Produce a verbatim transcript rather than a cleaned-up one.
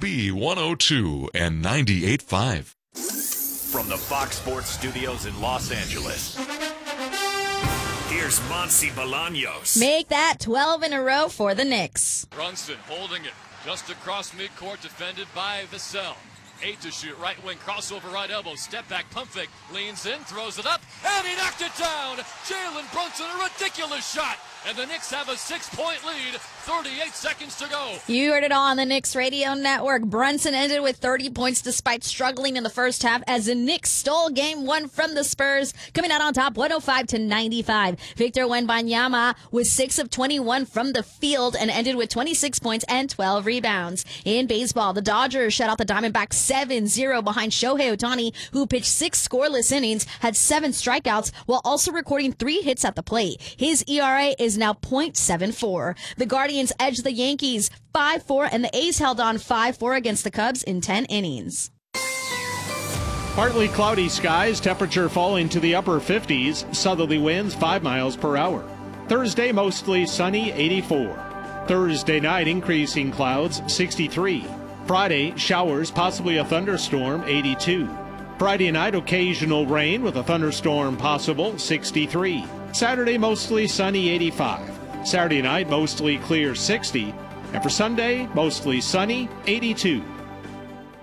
B one oh two and ninety-eight point five. From the Fox Sports Studios in Los Angeles, here's Monsi Bolaños. Make that twelve in a row for the Knicks. Brunson holding it just across midcourt, defended by Vassell. Eight to shoot, right wing, crossover, right elbow, step back, pump fake, leans in, throws it up, and he knocked it down. Jalen Brunson, a ridiculous shot. And the Knicks have a six-point lead, thirty-eight seconds to go. You heard it all on the Knicks radio network. Brunson ended with thirty points despite struggling in the first half as the Knicks stole game one from the Spurs, coming out on top one oh five to ninety-five. Victor Wembanyama was six of twenty-one from the field and ended with twenty-six points and twelve rebounds. In baseball, the Dodgers shut out the Diamondbacks seven zero behind Shohei Ohtani, who pitched six scoreless innings, had seven strikeouts, while also recording three hits at the plate. His E R A is now point seven four. The Guardians edged the Yankees five four, and the A's held on five four against the Cubs in ten innings. Partly cloudy skies, temperature falling to the upper fifties, southerly winds five miles per hour. Thursday, mostly sunny, eighty-four. Thursday night, increasing clouds, sixty-three. Friday, showers, possibly a thunderstorm, eighty-two. Friday night, occasional rain with a thunderstorm possible, sixty-three. Saturday, mostly sunny, eighty-five. Saturday night, mostly clear, sixty. And for Sunday, mostly sunny, eighty-two.